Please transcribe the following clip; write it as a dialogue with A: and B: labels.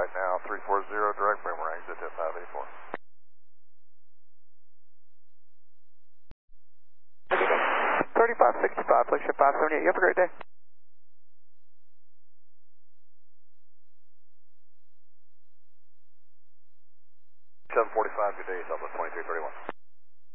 A: right now, 340 direct boomerang, exit at 584.
B: 3565, push up 578. You have a great day.
A: Seven 45, good day, Southwest 2331.